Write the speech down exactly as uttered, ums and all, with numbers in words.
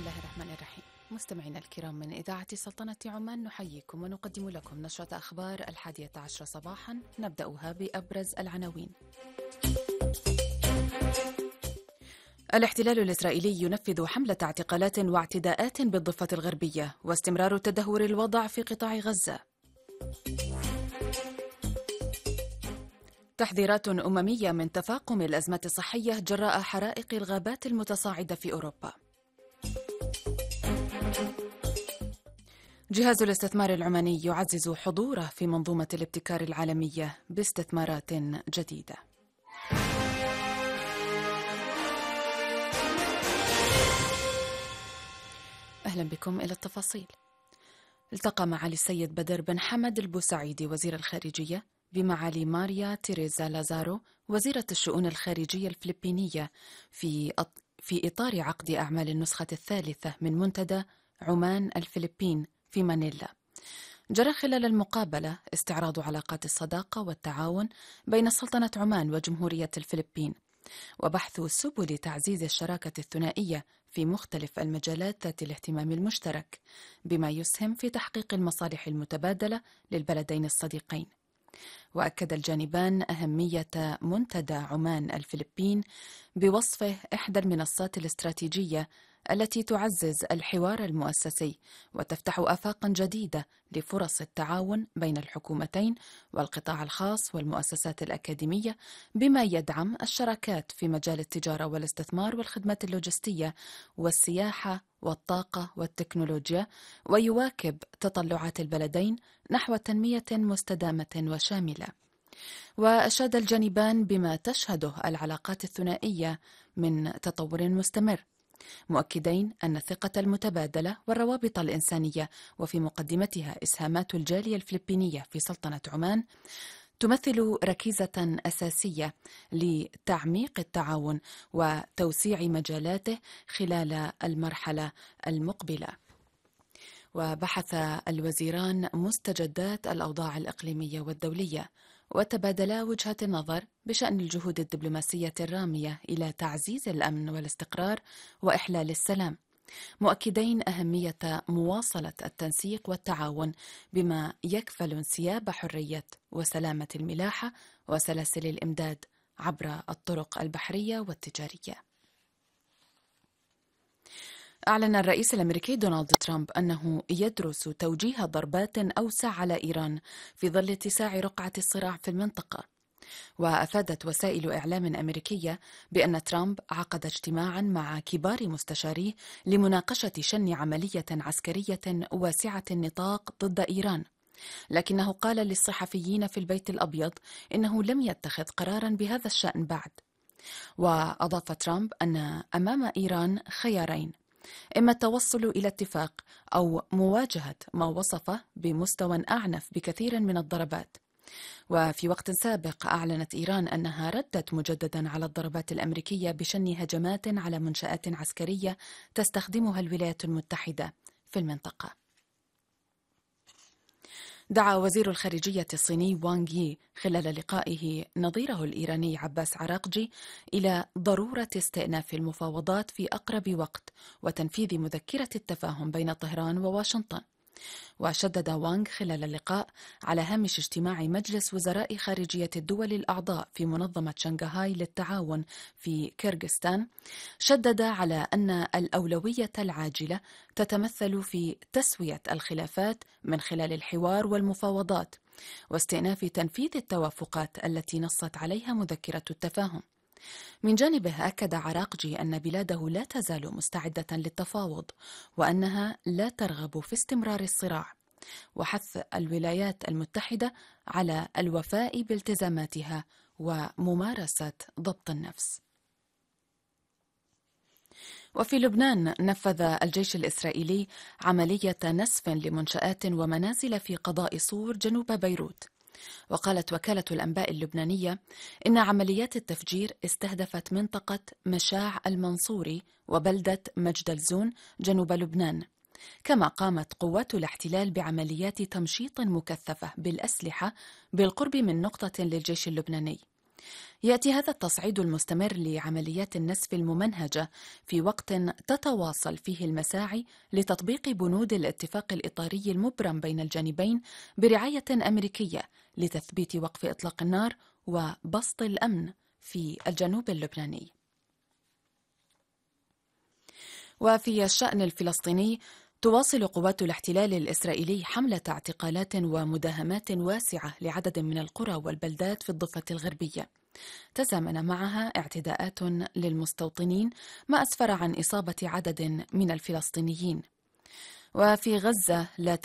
الله الرحمن الرحيم. مستمعينا الكرام من إذاعة سلطنة عمان نحييكم ونقدم لكم نشرة أخبار الحادية عشر صباحا، نبدأها بأبرز العناوين. الاحتلال الإسرائيلي ينفذ حملة اعتقالات واعتداءات بالضفة الغربية، واستمرار تدهور الوضع في قطاع غزة. تحذيرات أممية من تفاقم الأزمة الصحية جراء حرائق الغابات المتصاعدة في أوروبا. جهاز الاستثمار العماني يعزز حضوره في منظومة الابتكار العالمية باستثمارات جديدة. أهلا بكم إلى التفاصيل. التقى معالي السيد بدر بن حمد البوسعيدي وزير الخارجية بمعالي ماريا تيريزا لازارو وزيرة الشؤون الخارجية الفلبينية في في إطار عقد أعمال النسخة الثالثة من منتدى عمان الفلبين في مانيلا. جرى خلال المقابلة استعراض علاقات الصداقة والتعاون بين سلطنة عمان وجمهورية الفلبين، وبحث سبل تعزيز الشراكة الثنائية في مختلف المجالات ذات الاهتمام المشترك، بما يسهم في تحقيق المصالح المتبادلة للبلدين الصديقين. وأكد الجانبان أهمية منتدى عمان الفلبين بوصفه إحدى المنصات الاستراتيجية التي تعزز الحوار المؤسسي وتفتح آفاقا جديدة لفرص التعاون بين الحكومتين والقطاع الخاص والمؤسسات الأكاديمية، بما يدعم الشراكات في مجال التجارة والاستثمار والخدمات اللوجستية والسياحة والطاقة والتكنولوجيا، ويواكب تطلعات البلدين نحو تنمية مستدامة وشاملة. وأشاد الجانبان بما تشهده العلاقات الثنائية من تطور مستمر، مؤكدين أن الثقة المتبادلة والروابط الإنسانية وفي مقدمتها إسهامات الجالية الفلبينية في سلطنة عمان تمثل ركيزة أساسية لتعميق التعاون وتوسيع مجالاته خلال المرحلة المقبلة. وبحث الوزيران مستجدات الأوضاع الإقليمية والدولية، وتبادلا وجهة النظر بشأن الجهود الدبلوماسية الرامية إلى تعزيز الأمن والاستقرار وإحلال السلام، مؤكدين أهمية مواصلة التنسيق والتعاون بما يكفل انسياب حرية وسلامة الملاحة وسلاسل الإمداد عبر الطرق البحرية والتجارية. أعلن الرئيس الأمريكي دونالد ترامب أنه يدرس توجيه ضربات أوسع على إيران في ظل اتساع رقعة الصراع في المنطقة. وأفادت وسائل إعلام أمريكية بأن ترامب عقد اجتماعا مع كبار مستشاريه لمناقشة شن عملية عسكرية واسعة النطاق ضد إيران، لكنه قال للصحفيين في البيت الأبيض إنه لم يتخذ قرارا بهذا الشأن بعد. وأضاف ترامب أن أمام إيران خيارين: إما التوصل إلى اتفاق أو مواجهة ما وصفه بمستوى أعنف بكثير من الضربات. وفي وقت سابق أعلنت إيران أنها ردت مجددا على الضربات الأمريكية بشن هجمات على منشآت عسكرية تستخدمها الولايات المتحدة في المنطقة. دعا وزير الخارجية الصيني وانغ يي خلال لقائه نظيره الإيراني عباس عراقجي إلى ضرورة استئناف المفاوضات في أقرب وقت وتنفيذ مذكرة التفاهم بين طهران وواشنطن. وشدد وانغ خلال اللقاء على هامش اجتماع مجلس وزراء خارجية الدول الأعضاء في منظمة شنغهاي للتعاون في كيرغستان، شدد على أن الأولوية العاجلة تتمثل في تسوية الخلافات من خلال الحوار والمفاوضات واستئناف تنفيذ التوافقات التي نصت عليها مذكرة التفاهم. من جانبه أكد عراقجي أن بلاده لا تزال مستعدة للتفاوض وأنها لا ترغب في استمرار الصراع، وحث الولايات المتحدة على الوفاء بالتزاماتها وممارسة ضبط النفس. وفي لبنان نفذ الجيش الإسرائيلي عملية نسف لمنشآت ومنازل في قضاء صور جنوب بيروت. وقالت وكالة الأنباء اللبنانية إن عمليات التفجير استهدفت منطقة مشاع المنصوري وبلدة مجدلزون جنوب لبنان، كما قامت قوات الاحتلال بعمليات تمشيط مكثفة بالأسلحة بالقرب من نقطة للجيش اللبناني. يأتي هذا التصعيد المستمر لعمليات النسف الممنهجة في وقت تتواصل فيه المساعي لتطبيق بنود الاتفاق الإطاري المبرم بين الجانبين برعاية أمريكية لتثبيت وقف إطلاق النار وبسط الأمن في الجنوب اللبناني. وفي الشأن الفلسطيني، تواصل قوات الاحتلال الإسرائيلي حملة اعتقالات ومداهمات واسعة لعدد من القرى والبلدات في الضفة الغربية، تزامن معها اعتداءات للمستوطنين ما أسفر عن إصابة عدد من الفلسطينيين. وفي غزة لا